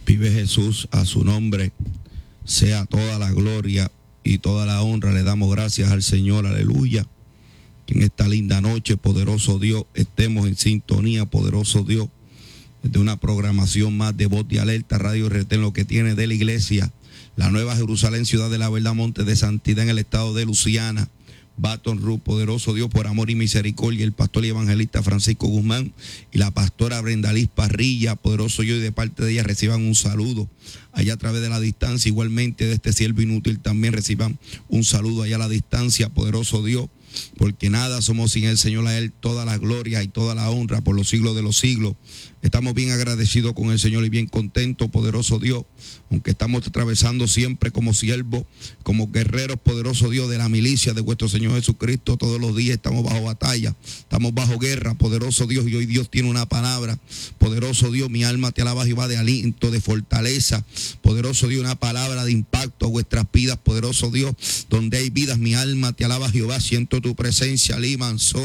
Vive Jesús, a su nombre sea toda la gloria y toda la honra. Le damos gracias al Señor, aleluya. Que en esta linda noche, poderoso Dios, estemos en sintonía, poderoso Dios, de una programación más de Voz de Alerta, Radio Retén, lo que tiene de la iglesia, la Nueva Jerusalén, Ciudad de la Verdad, Monte de Santidad, en el estado de Luisiana. Baton Rouge, poderoso Dios, por amor y misericordia, el pastor y evangelista Francisco Guzmán y la pastora Brenda Liz Parrilla, poderoso Dios, y de parte de ella reciban un saludo allá a través de la distancia. Igualmente de este siervo inútil también reciban un saludo allá a la distancia, poderoso Dios, porque nada somos sin el Señor, a Él toda la gloria y toda la honra por los siglos de los siglos. Estamos bien agradecidos con el Señor y bien contentos, poderoso Dios, aunque estamos atravesando siempre como siervos, como guerreros, poderoso Dios, de la milicia de vuestro Señor Jesucristo. Todos los días estamos bajo batalla, estamos bajo guerra, poderoso Dios, y hoy Dios tiene una palabra, poderoso Dios, mi alma te alaba Jehová, de aliento, de fortaleza, poderoso Dios, una palabra de impacto a vuestras vidas, poderoso Dios, donde hay vidas, mi alma te alaba Jehová, siento tu presencia, Limanso.